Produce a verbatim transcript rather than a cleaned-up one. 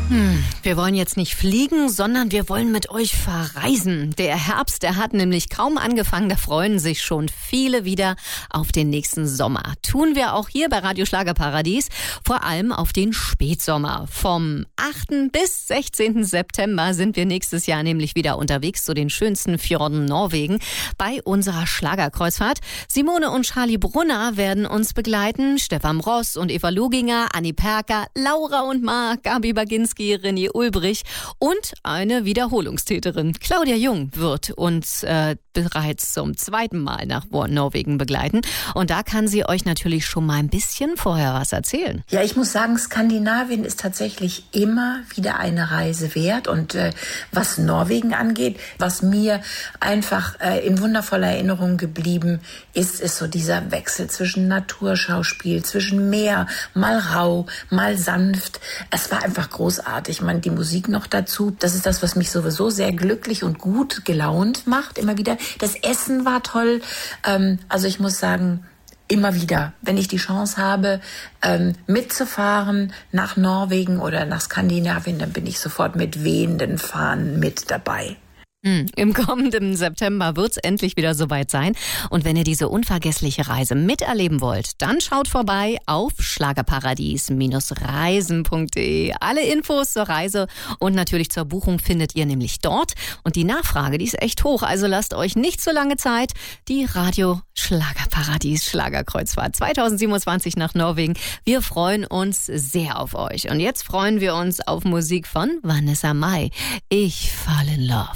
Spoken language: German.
Hm, wir wollen jetzt nicht fliegen, sondern wir wollen mit euch verreisen. Der Herbst, der hat nämlich kaum angefangen, da freuen sich schon viele wieder auf den nächsten Sommer. Tun wir auch hier bei Radio Schlagerparadies, vor allem auf den Spätsommer. Vom achten bis sechzehnten September sind wir nächstes Jahr nämlich wieder unterwegs zu den schönsten Fjorden Norwegen bei unserer Schlagerkreuzfahrt. Simone und Charlie Brunner werden uns begleiten, Stefan Ross und Eva Luginger, Anni Perker, Laura und Marc, Gabi Baginski, René Ulbrich und eine Wiederholungstäterin. Claudia Jung wird uns äh, bereits zum zweiten Mal nach Norwegen begleiten. Und da kann sie euch natürlich schon mal ein bisschen vorher was erzählen. Ja, ich muss sagen, Skandinavien ist tatsächlich immer wieder eine Reise wert. Und äh, was Norwegen angeht, was mir einfach äh, in wundervoller Erinnerung geblieben ist, ist so dieser Wechsel zwischen Naturschauspiel, zwischen Meer, mal rau, mal sanft. Es war einfach großartig. Ich meine, die Musik noch dazu, das ist das, was mich sowieso sehr glücklich und gut gelaunt macht, immer wieder. Das Essen war toll. Ähm, also ich muss sagen, immer wieder, wenn ich die Chance habe, ähm, mitzufahren nach Norwegen oder nach Skandinavien, dann bin ich sofort mit wehenden Fahnen mit dabei. Hm, Im kommenden September wird's endlich wieder soweit sein. Und wenn ihr diese unvergessliche Reise miterleben wollt, dann schaut vorbei auf schlagerparadies reisen punkt de. Alle Infos zur Reise und natürlich zur Buchung findet ihr nämlich dort. Und die Nachfrage, die ist echt hoch. Also lasst euch nicht so lange Zeit. Die Radio Schlagerparadies Schlagerkreuzfahrt zweitausendsiebenundzwanzig nach Norwegen. Wir freuen uns sehr auf euch. Und jetzt freuen wir uns auf Musik von Vanessa Mai. Ich fall in love.